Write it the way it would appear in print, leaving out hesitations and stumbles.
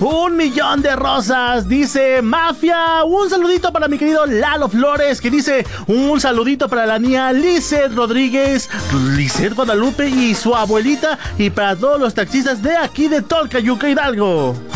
1,000,000 de rosas, dice Mafia. Un saludito para mi querido Lalo Flores, que dice un saludito para la niña Lizeth Rodríguez, Lizeth Guadalupe y su abuelita, y para todos los taxistas de aquí de Tolcayuca, Hidalgo.